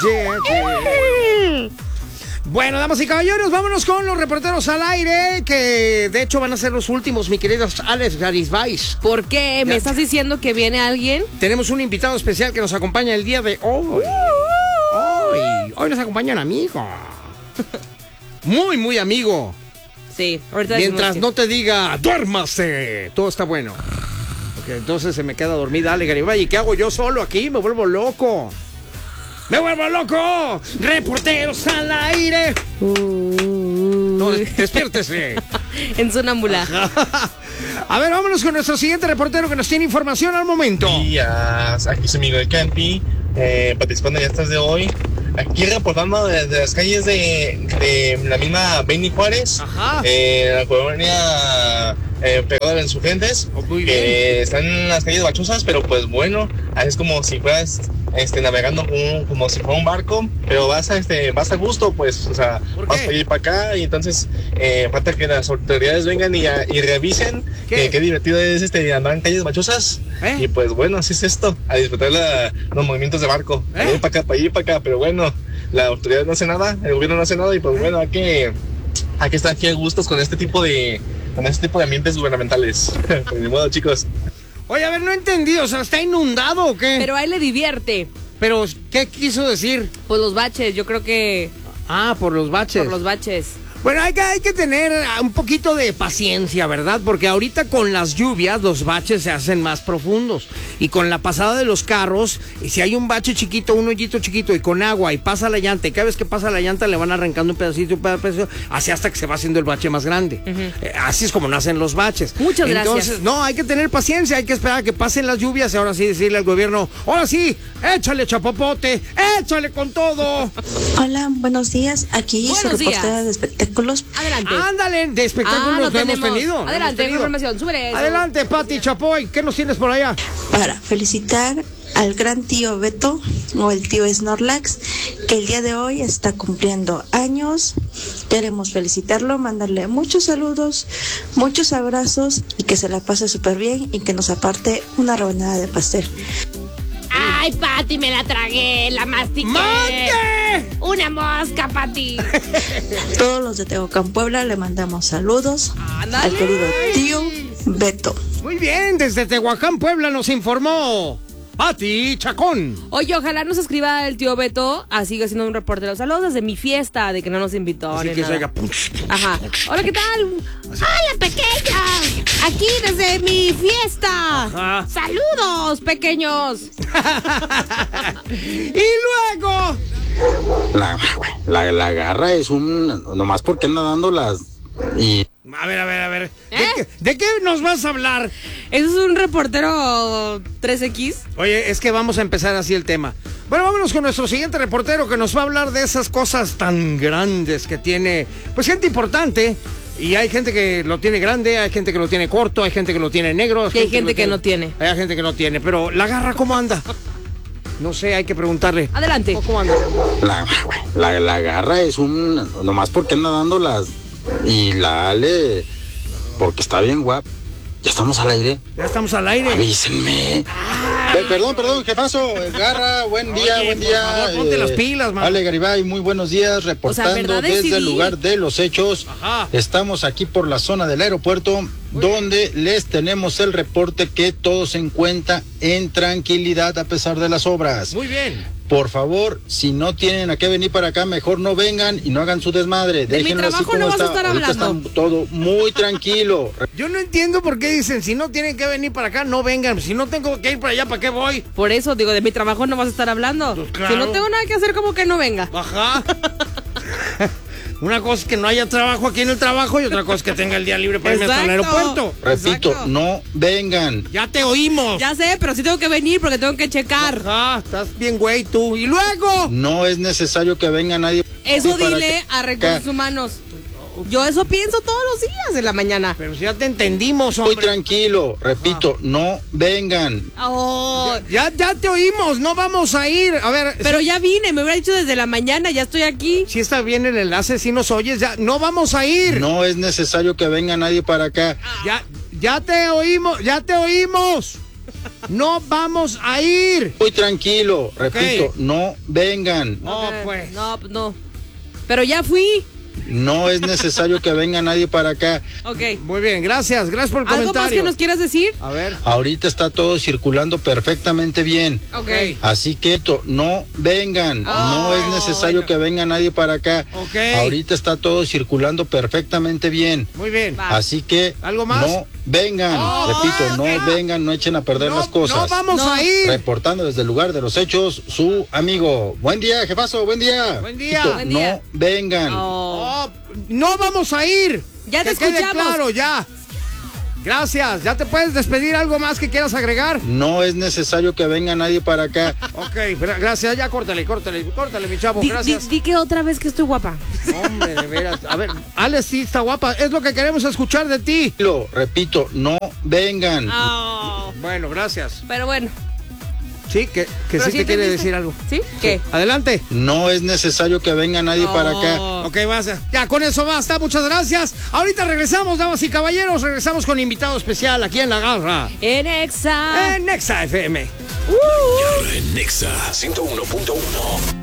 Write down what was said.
Bueno, damas y caballeros, vámonos con los reporteros al aire, que de hecho van a ser los últimos, mi querido Alex Garisbais. ¿Por qué? ¿Me estás diciendo que viene alguien? Tenemos un invitado especial que nos acompaña el día de hoy. Hoy nos acompaña un amigo. Muy, muy amigo. Sí, ahorita mientras no te diga, duérmase, todo está bueno. Porque entonces se me queda dormida Ale Garibay. ¿Y qué hago yo solo aquí? Me vuelvo loco. ¡Me vuelvo loco! ¡Reporteros al aire! No, despiértese. En sonámbula. A ver, vámonos con nuestro siguiente reportero que nos tiene información al momento. Buenos días, aquí su amigo de Campi, participando en estas de hoy. Aquí reportando desde las calles de la misma Benny Juárez, la colonia pegada de Insurgentes, que están en las calles bachosas, pero pues bueno, es como si fueras navegando como si fuera un barco, pero vas a gusto, pues, o sea, vas para allá y para acá, y entonces falta que las autoridades vengan y revisen qué divertido es andar en calles bachosas, y pues bueno, así es esto, a disfrutar los movimientos de barco, para allá y para acá, pero bueno, la autoridad no hace nada, el gobierno no hace nada, y pues bueno, hay que estar aquí a gustos con este tipo de ambientes gubernamentales. Pues ni modo, chicos. Oye, a ver, no entendí, o sea, ¿está inundado o qué? Pero a él le divierte. Pero, ¿qué quiso decir? Pues los baches, yo creo que... por los baches. Por los baches. Bueno, hay que tener un poquito de paciencia, ¿verdad? Porque ahorita con las lluvias los baches se hacen más profundos. Y con la pasada de los carros, si hay un bache chiquito, un hoyito chiquito y con agua y pasa la llanta, y cada vez que pasa la llanta le van arrancando un pedacito, así hasta que se va haciendo el bache más grande. Así es como nacen los baches. Muchas gracias. Entonces, no, hay que tener paciencia, hay que esperar a que pasen las lluvias y ahora sí decirle al gobierno, ahora sí, échale chapopote, échale con todo. Hola, buenos días. Aquí su reportera de espectáculos. Adelante. Ándale, de espectáculos no hemos tenido. Adelante, información, súbele eso. Adelante, Pati Chapoy, ¿qué nos tienes por allá? Para felicitar al gran tío Beto, o el tío Snorlax, que el día de hoy está cumpliendo años. Queremos felicitarlo, mandarle muchos saludos, muchos abrazos, y que se la pase súper bien, y que nos aparte una rebanada de pastel. ¡Ay, Pati, me la tragué! ¡La mastiqué! ¡Mate! ¡Una mosca, Pati! Todos los de Tehuacán, Puebla, le mandamos saludos al querido tío Beto. Muy bien, desde Tehuacán, Puebla, nos informó Pati Chacón. Oye, ojalá nos escriba el tío Beto, así haciendo un reportero. Saludos desde mi fiesta, de que no nos invitó. Así que se oiga. Ajá. Hola, ¿qué tal? Hola, pequeña. Aquí desde mi fiesta. Ajá. Saludos, pequeños. Y luego... La garra es nomás porque anda dando las... Y... A ver. ¿De qué nos vas a hablar? ¿Eso es un reportero 3X? Oye, es que vamos a empezar así el tema. Bueno, vámonos con nuestro siguiente reportero que nos va a hablar de esas cosas tan grandes que tiene, pues, gente importante. Y hay gente que lo tiene grande, hay gente que lo tiene corto, hay gente que lo tiene negro. Y hay gente que no tiene. Hay gente que no tiene, pero la garra, ¿cómo anda? No sé, hay que preguntarle. Adelante. ¿Cómo anda? La garra es nomás porque anda dando las... Y la Ale, porque está bien guapa. Ya estamos al aire. Ya estamos al aire. Avísenme. Perdón, ¿qué pasó? Garra, buen día. Por favor, ponte las pilas, man. Ale Garibay, muy buenos días, reportando desde el lugar de los hechos. Ajá. Estamos aquí por la zona del aeropuerto, donde les tenemos el reporte que todo se encuentra en tranquilidad a pesar de las obras. Muy bien. Por favor, si no tienen a qué venir para acá, mejor no vengan y no hagan su desmadre. De mi trabajo no vas a estar Ahorita hablando. está todo muy tranquilo. Yo no entiendo por qué dicen, si no tienen que venir para acá, no vengan. Si no tengo que ir para allá, ¿para qué voy? Por eso, digo, de mi trabajo no vas a estar hablando. Pues claro. Si no tengo nada que hacer, como que no venga. Ajá. Una cosa es que no haya trabajo aquí en el trabajo y otra cosa es que tenga el día libre para irme hasta el aeropuerto. Repito, Exacto. no vengan. Ya te oímos. Ya sé, pero sí tengo que venir porque tengo que checar. Ajá, estás bien güey tú. Y luego... No es necesario que venga nadie. Eso para dile a Recursos Humanos. Yo eso pienso todos los días de la mañana. Pero si ya te entendimos, Muy hombre. tranquilo, repito, no vengan. Oh, Ya te oímos, no vamos a ir. A ver, pero ya vine, me hubiera dicho desde la mañana, ya estoy aquí. si está bien el enlace, si nos oyes, ya no vamos a ir. No es necesario que venga nadie para acá. Ya te oímos, ya te oímos. No vamos a ir. Muy tranquilo, repito, no vengan. No, pues. No. Pero ya fui. No es necesario que venga nadie para acá. Ok. Muy bien, gracias por el comentario. ¿Algo más que nos quieras decir? A ver. Ahorita está todo circulando perfectamente bien. Ok. Así que no vengan. No es necesario que venga nadie para acá. Ok. Ahorita está todo circulando perfectamente bien. Muy bien. Va. Así que ¿Algo más? no vengan. Repito, no vengan, no echen a perder las cosas. No vamos a ir. Reportando desde el lugar de los hechos, su amigo. Buen día, jefazo, buen día. Buen día. Repito, Buen día. no vengan. Oh, no vamos a ir. Ya te Que quede escuchamos. claro, ya. Gracias. ¿Ya te puedes despedir? ¿Algo más que quieras agregar? No es necesario que venga nadie para acá. Ok, gracias. Ya córtale, mi chavo. Gracias. Di que otra vez que estoy guapa. Hombre, de veras. A ver, Alex sí está guapa. Es lo que queremos escuchar de ti. Lo repito, no vengan. Bueno, gracias. Pero bueno. Sí, que Pero sí te quiere entendiste. decir algo. ¿Sí? ¿Qué? Adelante. No es necesario que venga nadie para acá. Ok, ya con eso basta, muchas gracias. Ahorita regresamos, damas y caballeros, regresamos con invitado especial aquí en La Garra. En Exa. En Nexa FM. En Nexa 101.1.